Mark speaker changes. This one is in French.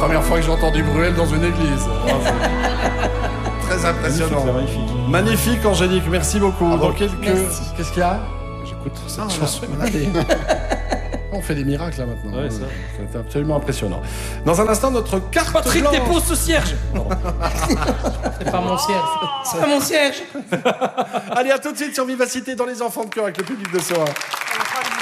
Speaker 1: première fois que j'ai entendu Bruel dans une église. Très impressionnant. Magnifique, Angélique, merci beaucoup. Qu'est-ce qu'il y a? J'écoute cette chanson. On fait des miracles là maintenant.
Speaker 2: Ouais, ça.
Speaker 1: C'est absolument impressionnant. Dans un instant, notre carte
Speaker 3: Patrick,
Speaker 1: blanche.
Speaker 3: dépose ce cierge. C'est pas mon cierge. C'est pas mon cierge.
Speaker 1: Allez, à tout de suite sur Vivacité dans les enfants de cœur avec le public de Soa.